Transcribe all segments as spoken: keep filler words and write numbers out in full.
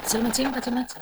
Selamat siang Kak Cemacem.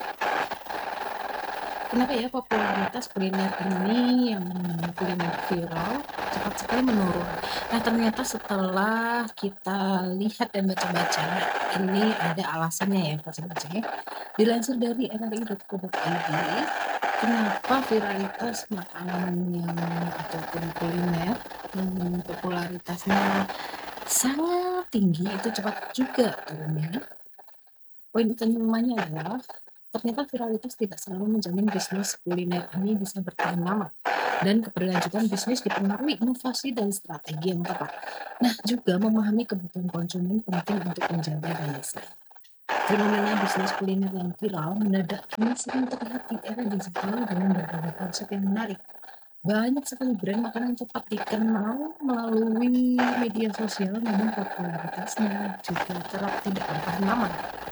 Kenapa ya popularitas kuliner ini yang kuliner viral cepat sekali menurun? Nah ternyata setelah kita lihat dan baca-baca, ini ada alasannya ya Kak Cemacem. Dilansir dari r r i titik co titik i d, kenapa viralitas makanan yang ataupun kuliner yang popularitasnya sangat tinggi itu cepat juga turunnya. Poin utamanya adalah ternyata viralitas tidak selalu menjamin bisnis kuliner ini bisa bertahan lama dan keberlanjutan bisnis dipengaruhi inovasi dan strategi yang tepat. Nah, juga memahami kebutuhan konsumen penting untuk menjaga daya saing. Fenomena bisnis kuliner yang viral mendadak kini sering terlihat di era digital dengan berbagai konsep yang menarik. Banyak sekali brand makanan cepat dikenal melalui media sosial, namun popularitasnya juga kerap tidak bertahan lama.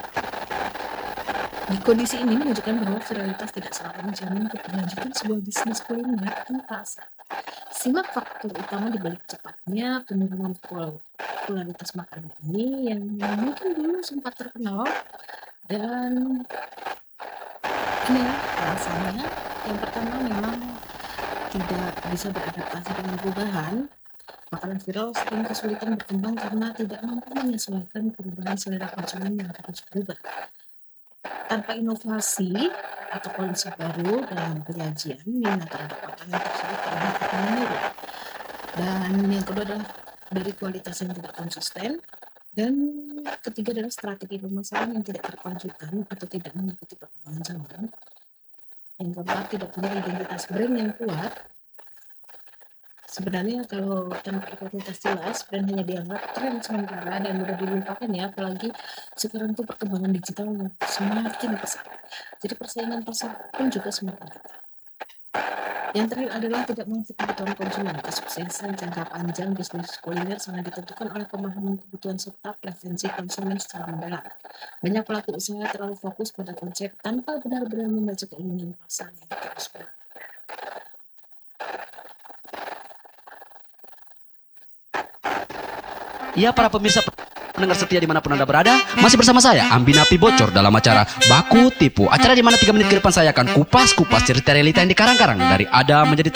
Di kondisi ini menunjukkan bahwa viralitas tidak selalu menjamin keberlanjutan sebuah bisnis kuliner tuntas. Simak faktor utama di balik cepatnya penurunan popularitas makanan ini yang mungkin dulu sempat terkenal, dan ini alasannya. Yang pertama memang tidak bisa beradaptasi dengan perubahan. Makanan viral sering kesulitan berkembang karena tidak mampu menyesuaikan perubahan selera konsumen yang terus berubah. Tanpa inovasi atau konsep baru dalam penyajian, minat terhadap makanan tersebut akan menurun. Dan yang kedua adalah dari kualitas yang tidak konsisten. Dan ketiga adalah strategi pemasaran yang tidak terkonsultan atau tidak mengikuti perkembangan zaman. Yang keempat, tidak punya identitas brand yang kuat. Sebenarnya kalau tanpa identitas jelas, brand hanya dianggap tren sementara dan mudah dilupakan ya, apalagi sekarang tuh perkembangan digital semakin pesat. Jadi persaingan pasar pun juga semakin ketat. Yang terakhir adalah tidak mengerti kebutuhan konsumen. Kesuksesan jangka panjang bisnis kuliner sangat ditentukan oleh pemahaman kebutuhan serta preferensi konsumen secara mendalam. Banyak pelaku usaha terlalu fokus pada konsep tanpa benar-benar membaca keinginan pasar yang terus berubah. Iya, para pemirsa pendengar setia dimanapun Anda berada, masih bersama saya Ambi Napi Bocor dalam acara Baku Tipu, acara di mana tiga menit ke depan saya akan kupas-kupas cerita realita yang dikarang-karang dari Adam menjadi